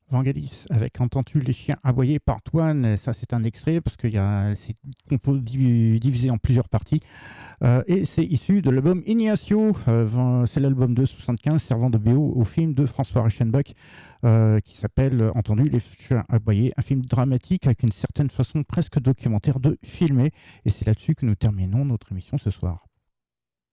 Vangelis avec Entends-tu les chiens aboyer par Toine. Ça, c'est un extrait parce que c'est divisé en plusieurs parties. Et c'est issu de l'album Ignacio. C'est l'album de 75 servant de BO au film de François Reichenbach qui s'appelle Entendu les chiens aboyer. Un film dramatique avec une certaine façon presque documentaire de filmer. Et c'est là-dessus que nous terminons notre émission ce soir.